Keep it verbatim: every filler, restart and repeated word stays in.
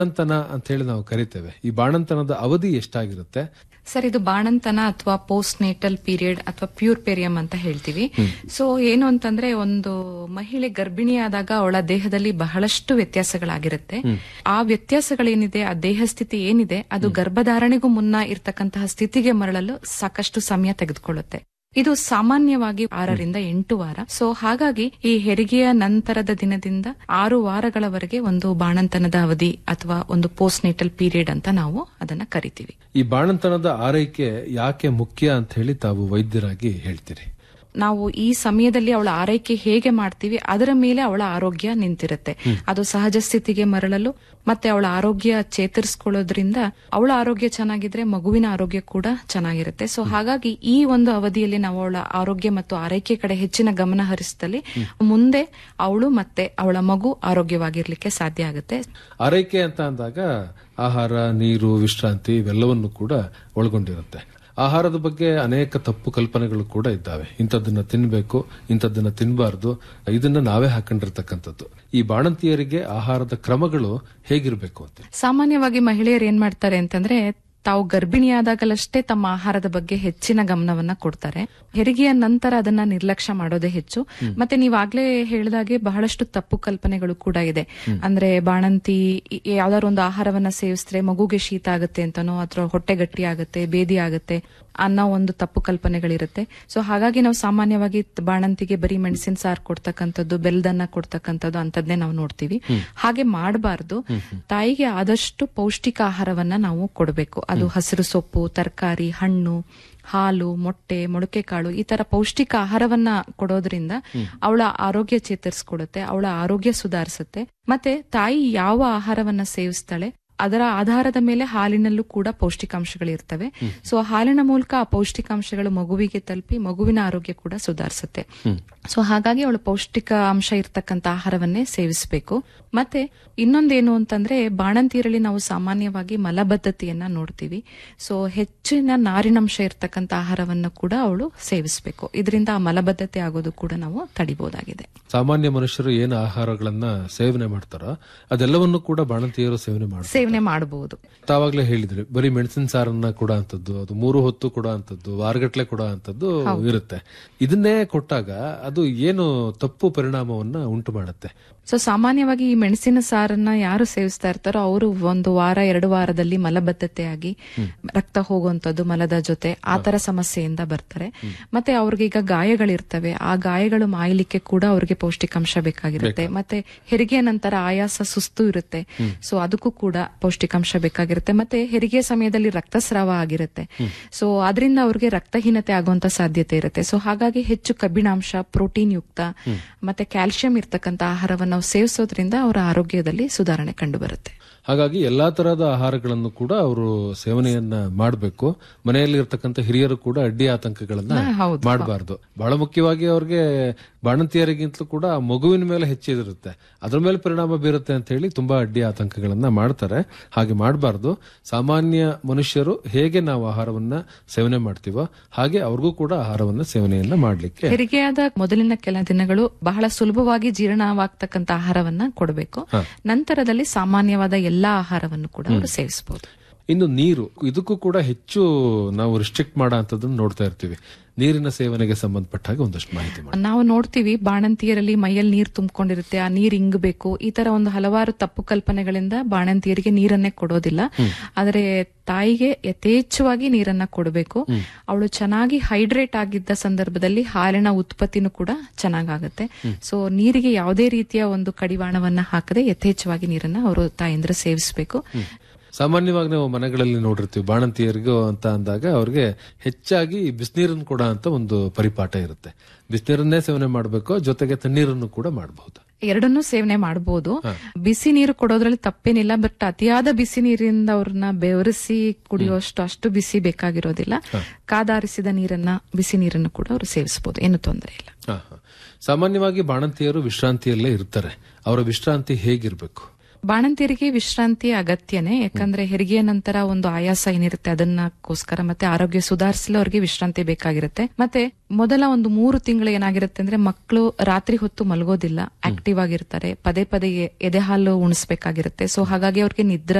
ಬಾಣಂತನ ಅಂತ ಹೇಳಿ ನಾವು ಕರಿತೇವೆ. ಈ ಬಾಣಂತನದ ಅವಧಿ ಎಷ್ಟಾಗಿರುತ್ತೆ? ಸರ್, ಇದು ಬಾಣಂತನ ಅಥವಾ ಪೋಸ್ಟ್ ನೇಟಲ್ ಪೀರಿಯಡ್ ಅಥವಾ ಪ್ಯೂರ್ ಪೆರಿಯಂ ಅಂತ ಹೇಳ್ತೀವಿ. ಸೊ ಏನು ಅಂತಂದ್ರೆ, ಒಂದು ಮಹಿಳೆ ಗರ್ಭಿಣಿಯಾದಾಗ ಅವಳ ದೇಹದಲ್ಲಿ ಬಹಳಷ್ಟು ವ್ಯತ್ಯಾಸಗಳಾಗಿರುತ್ತೆ. ಆ ವ್ಯತ್ಯಾಸಗಳೇನಿದೆ, ಆ ದೇಹ ಸ್ಥಿತಿ ಏನಿದೆ, ಅದು ಗರ್ಭಧಾರಣೆಗೂ ಮುನ್ನ ಇರ್ತಕ್ಕಂತಹ ಸ್ಥಿತಿಗೆ ಮರಳಲು ಸಾಕಷ್ಟು ಸಮಯ ತೆಗೆದುಕೊಳ್ಳುತ್ತೆ. ಇದು ಸಾಮಾನ್ಯವಾಗಿ ಆರರಿಂದ ಎಂಟು ವಾರ. ಸೊ ಹಾಗಾಗಿ ಈ ಹೆರಿಗೆಯ ನಂತರದ ದಿನದಿಂದ ಆರು ವಾರಗಳವರೆಗೆ ಒಂದು ಬಾಣಂತನದ ಅವಧಿ ಅಥವಾ ಒಂದು ಪೋಸ್ಟ್ ನೇಟಲ್ ಪೀರಿಯಡ್ ಅಂತ ನಾವು ಅದನ್ನ ಕರಿತೀವಿ. ಈ ಬಾಣಂತನದ ಆರೈಕೆ ಯಾಕೆ ಮುಖ್ಯ ಅಂತ ಹೇಳಿ ತಾವು ವೈದ್ಯರಾಗಿ ಹೇಳ್ತೀರಿ? ನಾವು ಈ ಸಮಯದಲ್ಲಿ ಅವಳ ಆರೈಕೆ ಹೇಗೆ ಮಾಡ್ತೀವಿ ಅದರ ಮೇಲೆ ಅವಳ ಆರೋಗ್ಯ ನಿಂತಿರುತ್ತೆ. ಅದು ಸಹಜ ಸ್ಥಿತಿಗೆ ಮರಳಲು ಮತ್ತೆ ಅವಳ ಆರೋಗ್ಯ ಚೇತರಿಸಿಕೊಳ್ಳೋದ್ರಿಂದ ಅವಳ ಆರೋಗ್ಯ ಚೆನ್ನಾಗಿದ್ರೆ ಮಗುವಿನ ಆರೋಗ್ಯ ಕೂಡ ಚೆನ್ನಾಗಿರುತ್ತೆ. ಸೊ ಹಾಗಾಗಿ ಈ ಒಂದು ಅವಧಿಯಲ್ಲಿ ನಾವು ಅವಳ ಆರೋಗ್ಯ ಮತ್ತು ಆರೈಕೆ ಕಡೆ ಹೆಚ್ಚಿನ ಗಮನ ಹರಿಸಿದಲ್ಲಿ ಮುಂದೆ ಅವಳು ಮತ್ತೆ ಅವಳ ಮಗು ಆರೋಗ್ಯವಾಗಿರ್ಲಿಕ್ಕೆ ಸಾಧ್ಯ ಆಗುತ್ತೆ. ಆರೈಕೆ ಅಂತ ಅಂದಾಗ ಆಹಾರ, ನೀರು, ವಿಶ್ರಾಂತಿ ಇವೆಲ್ಲವನ್ನು ಕೂಡ ಒಳಗೊಂಡಿರುತ್ತೆ. ಆಹಾರದ ಬಗ್ಗೆ ಅನೇಕ ತಪ್ಪು ಕಲ್ಪನೆಗಳು ಕೂಡ ಇದ್ದಾವೆ. ಇಂಥದ್ದನ್ನ ತಿನ್ಬೇಕು, ಇಂಥದ್ದನ್ನ ತಿನ್ನಬಾರ್ದು, ಇದನ್ನ ನಾವೇ ಹಾಕೊಂಡಿರ್ತಕ್ಕಂಥದ್ದು. ಈ ಬಾಣಂತಿಯರಿಗೆ ಆಹಾರದ ಕ್ರಮಗಳು ಹೇಗಿರಬೇಕು ಅಂತ? ಸಾಮಾನ್ಯವಾಗಿ ಮಹಿಳೆಯರು ಏನ್ ಮಾಡ್ತಾರೆ ಅಂತಂದ್ರೆ, ತಾವು ಗರ್ಭಿಣಿಯಾದಾಗಲಷ್ಟೇ ತಮ್ಮ ಆಹಾರದ ಬಗ್ಗೆ ಹೆಚ್ಚಿನ ಗಮನವನ್ನ ಕೊಡ್ತಾರೆ. ಹೆರಿಗೆಯ ನಂತರ ಅದನ್ನ ನಿರ್ಲಕ್ಷ್ಯ ಮಾಡೋದೇ ಹೆಚ್ಚು. ಮತ್ತೆ ನೀವಾಗ್ಲೇ ಹೇಳಿದಾಗೆ ಬಹಳಷ್ಟು ತಪ್ಪು ಕಲ್ಪನೆಗಳು ಕೂಡ ಇದೆ. ಅಂದ್ರೆ ಬಾಣಂತಿ ಯಾವ್ದಾದ್ರು ಒಂದು ಆಹಾರವನ್ನ ಸೇವಿಸಿದ್ರೆ ಮಗುಗೆ ಶೀತ ಆಗುತ್ತೆ ಅಂತನೋ ಅಥವಾ ಹೊಟ್ಟೆ ಗಟ್ಟಿ ಆಗುತ್ತೆ, ಬೇದಿ ಆಗುತ್ತೆ ಅನ್ನೋ ಒಂದು ತಪ್ಪು ಕಲ್ಪನೆಗಳಿರುತ್ತೆ. ಸೊ ಹಾಗಾಗಿ ನಾವು ಸಾಮಾನ್ಯವಾಗಿ ಬಾಣಂತಿಗೆ ಬರೀ ಮೆಣಸಿನ ಸಾರು ಕೊಡ್ತಕ್ಕಂಥದ್ದು, ಬೆಲ್ಲದನ್ನ ಕೊಡ್ತಕ್ಕಂಥದ್ದು ಅಂತದ್ನೇ ನಾವು ನೋಡ್ತೀವಿ. ಹಾಗೆ ಮಾಡಬಾರ್ದು. ತಾಯಿಗೆ ಆದಷ್ಟು ಪೌಷ್ಟಿಕ ಆಹಾರವನ್ನ ನಾವು ಕೊಡಬೇಕು. ಅದು ಹಸಿರು ಸೊಪ್ಪು, ತರಕಾರಿ, ಹಣ್ಣು, ಹಾಲು, ಮೊಟ್ಟೆ, ಮೊಳಕೆ ಕಾಳು, ಈ ತರ ಪೌಷ್ಟಿಕ ಆಹಾರವನ್ನ ಕೊಡೋದ್ರಿಂದ ಅವಳ ಆರೋಗ್ಯ ಚೇತರಿಸಿಕೊಳ್ಳುತ್ತೆ, ಅವಳ ಆರೋಗ್ಯ ಸುಧಾರಿಸುತ್ತೆ. ಮತ್ತೆ ತಾಯಿ ಯಾವ ಆಹಾರವನ್ನ ಸೇವಿಸ್ತಾಳೆ ಅದರ ಆಧಾರದ ಮೇಲೆ ಹಾಲಿನಲ್ಲೂ ಕೂಡ ಪೌಷ್ಟಿಕಾಂಶಗಳಿರ್ತವೆ. ಸೊ ಹಾಲಿನ ಮೂಲಕ ಆ ಪೌಷ್ಟಿಕಾಂಶಗಳು ಮಗುವಿಗೆ ತಲುಪಿ ಮಗುವಿನ ಆರೋಗ್ಯ ಕೂಡ ಸುಧಾರಿಸುತ್ತೆ. ಸೊ ಹಾಗಾಗಿ ಅವಳು ಪೌಷ್ಟಿಕ ಅಂಶ ಇರ್ತಕ್ಕಂಥ ಆಹಾರವನ್ನೇ ಸೇವಿಸಬೇಕು. ಮತ್ತೆ ಇನ್ನೊಂದೇನು ಅಂತಂದ್ರೆ, ಬಾಣಂತಿಯರಲ್ಲಿ ನಾವು ಸಾಮಾನ್ಯವಾಗಿ ಮಲಬದ್ಧತೆಯನ್ನ ನೋಡ್ತೀವಿ. ಸೊ ಹೆಚ್ಚಿನ ನಾರಿನಂಶ ಇರ್ತಕ್ಕಂಥ ಆಹಾರವನ್ನು ಕೂಡ ಅವಳು ಸೇವಿಸಬೇಕು. ಇದರಿಂದ ಆ ಮಲಬದ್ಧತೆ ಆಗೋದು ಕೂಡ ನಾವು ತಡಿಬಹುದಾಗಿದೆ. ಸಾಮಾನ್ಯ ಮನುಷ್ಯರು ಏನು ಆಹಾರಗಳನ್ನ ಸೇವನೆ ಮಾಡ್ತಾರೋ ಅದೆಲ್ಲವನ್ನು ಕೂಡ ಬಾಣಂತಿಯರು ಸೇವನೆ ಮಾಡ್ತಾರೆ, ಸೇವನೆ ಮಾಡಬಹುದು. ತಾವಾಗ್ಲೇ ಹೇಳಿದ್ರಿ, ಬರೀ ಮೆಣಸಿನ ಸಾರನ್ನ ಕೂಡ ಅಂತದ್ದು, ಅದು ಮೂರು ಹೊತ್ತು ಕೂಡ ಅಂತದ್ದು, ವಾರಗಟ್ಲೆ ಕೂಡ ಅಂತದ್ದು ಇರುತ್ತೆ. ಇದನ್ನೇ ಕೊಟ್ಟಾಗ ಅದು ಏನು ತಪ್ಪು ಪರಿಣಾಮವನ್ನ ಉಂಟು ಮಾಡುತ್ತೆ? ಸೊ ಸಾಮಾನ್ಯವಾಗಿ ಈ ಮೆಣಸಿನ ಸಾರನ್ನ ಯಾರು ಸೇವಿಸ್ತಾ ಇರ್ತಾರೋ ಅವರು ಒಂದು ವಾರ ಎರಡು ವಾರದಲ್ಲಿ ಮಲಬದ್ಧತೆಯಾಗಿ ರಕ್ತ ಹೋಗುವಂತದ್ದು ಮಲದ ಜೊತೆ ಆ ತರ ಸಮಸ್ಯೆಯಿಂದ ಬರ್ತಾರೆ. ಮತ್ತೆ ಅವ್ರಿಗೆ ಈಗ ಗಾಯಗಳಿರ್ತವೆ, ಆ ಗಾಯಗಳು ಮಾಯಲಿಕ್ಕೆ ಕೂಡ ಅವ್ರಿಗೆ ಪೌಷ್ಟಿಕಾಂಶ ಬೇಕಾಗಿರುತ್ತೆ. ಮತ್ತೆ ಹೆರಿಗೆಯ ನಂತರ ಆಯಾಸ, ಸುಸ್ತು ಇರುತ್ತೆ. ಸೊ ಅದಕ್ಕೂ ಕೂಡ ಪೌಷ್ಟಿಕಾಂಶ ಬೇಕಾಗಿರುತ್ತೆ. ಮತ್ತೆ ಹೆರಿಗೆ ಸಮಯದಲ್ಲಿ ರಕ್ತಸ್ರಾವ ಆಗಿರುತ್ತೆ. ಸೊ ಅದರಿಂದ ಅವ್ರಿಗೆ ರಕ್ತಹೀನತೆ ಆಗುವಂತ ಸಾಧ್ಯತೆ ಇರುತ್ತೆ. ಸೊ ಹಾಗಾಗಿ ಹೆಚ್ಚು ಕಬ್ಬಿಣಾಂಶ, ಪ್ರೋಟೀನ್ ಯುಕ್ತ ಮತ್ತೆ ಕ್ಯಾಲ್ಸಿಯಂ ಇರ್ತಕ್ಕಂಥ ಆಹಾರವನ್ನು ನಾವು ಸೇವಿಸೋದ್ರಿಂದ ಅವರ ಆರೋಗ್ಯದಲ್ಲಿ ಸುಧಾರಣೆ ಕಂಡು ಬರುತ್ತೆ. ಹಾಗಾಗಿ ಎಲ್ಲಾ ತರಹದ ಆಹಾರಗಳನ್ನು ಕೂಡ ಅವರು ಸೇವನೆಯನ್ನ ಮಾಡಬೇಕು. ಮನೆಯಲ್ಲಿ ಇರ್ತಕ್ಕಂಥ ಹಿರಿಯರು ಕೂಡ ಅಡ್ಡಿ ಆತಂಕಗಳನ್ನ ಮಾಡಬಾರ್ದು. ಬಹಳ ಮುಖ್ಯವಾಗಿ ಅವ್ರಿಗೆ ಬಾಣಂತಿಯರಿಗಿಂತಲೂ ಕೂಡ ಮಗುವಿನ ಮೇಲೆ ಹೆಚ್ಚಿದಿರುತ್ತೆ, ಅದ್ರ ಮೇಲೆ ಪರಿಣಾಮ ಬೀರುತ್ತೆ ಅಂತ ಹೇಳಿ ತುಂಬಾ ಅಡ್ಡಿ ಆತಂಕಗಳನ್ನ ಮಾಡ್ತಾರೆ. ಹಾಗೆ ಮಾಡಬಾರ್ದು. ಸಾಮಾನ್ಯ ಮನುಷ್ಯರು ಹೇಗೆ ನಾವು ಆಹಾರವನ್ನ ಸೇವನೆ ಮಾಡ್ತೀವೋ ಹಾಗೆ ಅವ್ರಿಗೂ ಕೂಡ ಆಹಾರವನ್ನ ಸೇವನೆಯನ್ನ ಮಾಡ್ಲಿಕ್ಕೆ, ಹೆರಿಗೆಯಾದ ಮೊದಲಿನ ಕೆಲ ದಿನಗಳು ಬಹಳ ಸುಲಭವಾಗಿ ಜೀರ್ಣವಾಗ್ತಕ್ಕಂಥ ಆಹಾರವನ್ನ ಕೊಡಬೇಕು. ನಂತರದಲ್ಲಿ ಸಾಮಾನ್ಯವಾದ ಎಲ್ಲಾ ಆಹಾರವನ್ನು ಕೂಡ ಅವರು ಸೇವಿಸಬಹುದು. ಇನ್ನು ನೀರು, ಇದಕ್ಕೂ ಕೂಡ ಹೆಚ್ಚು ನಾವು ರಿಸ್ಟ್ರಿಕ್ಟ್ ಮಾಡೋ ಅಂತದನ್ನ ನೋಡ್ತಾ ಇರ್ತೀವಿ. ನೀರಿನ ಸೇವನೆಗೆ ಸಂಬಂಧಪಟ್ಟ ಹಾಗೆ ಒಂದಷ್ಟು ಮಾಹಿತಿ ಮಾಡಿ. ನಾವು ನೋಡ್ತೀವಿ ಬಾಣಂತಿಯರಲ್ಲಿ ಮೈಯಲ್ಲಿ ನೀರು ತುಂಬಿಕೊಂಡಿರುತ್ತೆ, ಆ ನೀರ್ ಇಂಗಬೇಕು, ಈ ತರ ಒಂದು ಹಲವಾರು ತಪ್ಪು ಕಲ್ಪನೆಗಳಿಂದ ಬಾಣಂತಿಯರಿಗೆ ನೀರನ್ನೇ ಕೊಡೋದಿಲ್ಲ. ಆದರೆ ತಾಯಿಗೆ ಯಥೇಚ್ಛವಾಗಿ ನೀರನ್ನ ಕೊಡಬೇಕು. ಅವಳು ಚೆನ್ನಾಗಿ ಹೈಡ್ರೇಟ್ ಆಗಿದ್ದ ಸಂದರ್ಭದಲ್ಲಿ ಹಾಲಿನ ಉತ್ಪತ್ತಿನೂ ಕೂಡ ಚೆನ್ನಾಗಾಗುತ್ತೆ. ಸೊ ನೀರಿಗೆ ಯಾವುದೇ ರೀತಿಯ ಒಂದು ಕಡಿವಾಣವನ್ನ ಹಾಕದೆ ಯಥೇಚ್ಛವಾಗಿ ನೀರನ್ನ ಅವರು ತಾಯಂದ್ರ ಸೇವಿಸಬೇಕು. ಸಾಮಾನ್ಯವಾಗಿ ನಾವು ಮನೆಗಳಲ್ಲಿ ನೋಡಿರ್ತೀವಿ, ಬಾಣಂತಿಯರಿಗೂ ಅಂತ ಅಂದಾಗ ಅವ್ರಿಗೆ ಹೆಚ್ಚಾಗಿ ಬಿಸಿನೀರನ್ನು ಕೂಡ ಅಂತ ಒಂದು ಪರಿಪಾಠ ಇರುತ್ತೆ. ಬಿಸಿನೀರನ್ನೇ ಸೇವನೆ ಮಾಡಬೇಕು, ಜೊತೆಗೆ ತಣ್ಣೀರನ್ನು ಕೂಡ ಮಾಡಬಹುದು. ಎರಡನ್ನೂ ಸೇವನೆ ಮಾಡಬಹುದು. ಬಿಸಿ ನೀರು ಕೊಡೋದ್ರಲ್ಲಿ ತಪ್ಪೇನಿಲ್ಲ. ಬಟ್ ಅತಿಯಾದ ಬಿಸಿ ನೀರಿಂದ ಅವ್ರನ್ನ ಬೆವರಿಸಿ ಕುಡಿಯುವಷ್ಟು ಅಷ್ಟು ಬಿಸಿ ಬೇಕಾಗಿರೋದಿಲ್ಲ. ಕಾದಾರಿಸಿದ ನೀರನ್ನ, ಬಿಸಿ ನೀರನ್ನು ಕೂಡ ಅವರು ಸೇವಿಸಬಹುದು, ಏನು ತೊಂದರೆ ಇಲ್ಲ. ಸಾಮಾನ್ಯವಾಗಿ ಬಾಣಂತಿಯರು ವಿಶ್ರಾಂತಿಯಲ್ಲೇ ಇರ್ತಾರೆ. ಅವರ ವಿಶ್ರಾಂತಿ ಹೇಗಿರ್ಬೇಕು? ಬಾಣಂತಿಯರಿಗೆ ವಿಶ್ರಾಂತಿ ಅಗತ್ಯನೇ, ಯಾಕಂದ್ರೆ ಹೆರಿಗೆಯ ನಂತರ ಒಂದು ಆಯಾಸ ಏನಿರುತ್ತೆ ಅದನ್ನಕ್ಕೋಸ್ಕರ ಮತ್ತೆ ಆರೋಗ್ಯ ಸುಧಾರಿಸಲು ಅವ್ರಿಗೆ ವಿಶ್ರಾಂತಿ ಬೇಕಾಗಿರುತ್ತೆ. ಮತ್ತೆ ಮೊದಲ ಒಂದು ಮೂರು ತಿಂಗಳು ಏನಾಗಿರುತ್ತೆ ಅಂದ್ರೆ ಮಕ್ಕಳು ರಾತ್ರಿ ಹೊತ್ತು ಮಲಗೋದಿಲ್ಲ, ಆಕ್ಟಿವ್ ಆಗಿರ್ತಾರೆ, ಪದೇ ಪದೇ ಎದೆ ಹಾಲು ಉಣಿಸ್ಬೇಕಾಗಿರುತ್ತೆ. ಸೊ ಹಾಗಾಗಿ ಅವ್ರಿಗೆ ನಿದ್ರೆ